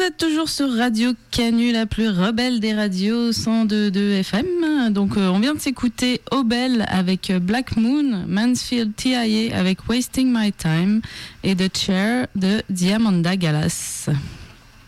êtes toujours sur Radio Canu, la plus rebelle des radios, 102.2 FM. Donc on vient de s'écouter Obel avec Black Moon, Mansfield TIA avec Wasting My Time et The Chair de Diamanda Galas.